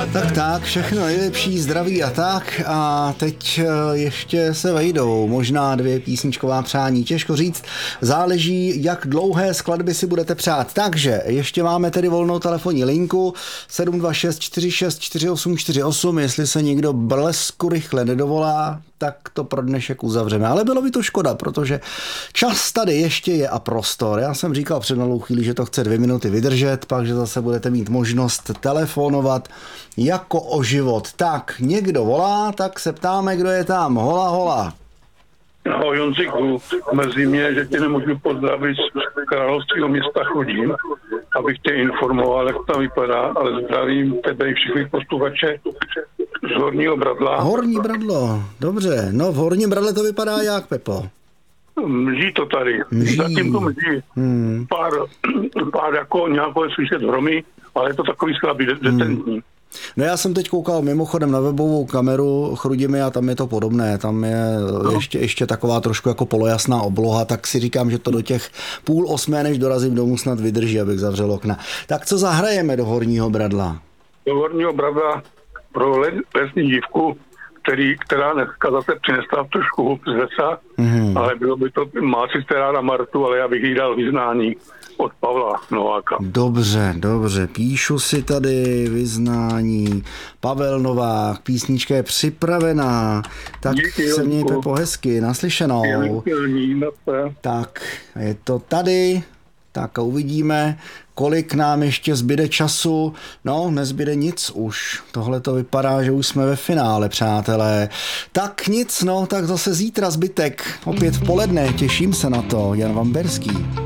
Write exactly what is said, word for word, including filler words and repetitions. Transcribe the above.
Tak tak, všechno nejlepší, zdraví a tak. A teď ještě se vejdou možná dvě písničková přání. Těžko říct, záleží, jak dlouhé skladby si budete přát. Takže ještě máme tedy volnou telefonní linku sedm dva šest čtyři šest čtyři osm čtyři osm. Jestli se někdo blesku rychle nedovolá, tak to pro dnešek uzavřeme. Ale bylo by to škoda, protože čas tady ještě je a prostor. Já jsem říkal před malou chvíli, že to chce dvě minuty vydržet, pak, že zase budete mít možnost telefonovat jako o život. Tak, někdo volá, tak se ptáme, kdo je tam. Hola, hola. Ahoj Honziku, mrzí mě, že tě nemůžu pozdravit z královského města Chudín, abych tě informoval, jak tam vypadá, ale zdravím tebe i všechny postupače z Horního Bradla. Horní Bradlo, dobře. No v Horním Bradle to vypadá jak, Pepo? Mží to tady. Mží. Zatím to mží. Hmm. Pár, pár jako nějakou slyšet hromy, ale je to takový slabý, decentní. Hmm. No já jsem teď koukal mimochodem na webovou kameru Chrudimi a tam je to podobné, tam je no. ještě, ještě taková trošku jako polojasná obloha, tak si říkám, že to do těch půl osmé, než dorazím domů, snad vydrží, abych zavřel okna. Tak co zahrajeme do Horního Bradla? Do Horního Bradla pro lesní dívku, který, která dneska zase přinesla trošku hub z lesa, mm. ale bylo by to, má sice ráda Martu, ale já bych jí dal vyznání od Pavla Nováka. Dobře, dobře, píšu si tady vyznání. Pavel Novák, písnička je připravená. Tak díky, se měj, Pepo, hezky, naslyšenou. Tak, je to tady. Tak a uvidíme, kolik nám ještě zbyde času. No, nezbyde nic už. Tohle to vypadá, že už jsme ve finále, přátelé. Tak nic, no, tak zase zítra zbytek. Opět v poledne, těším se na to. Jan Vamberský.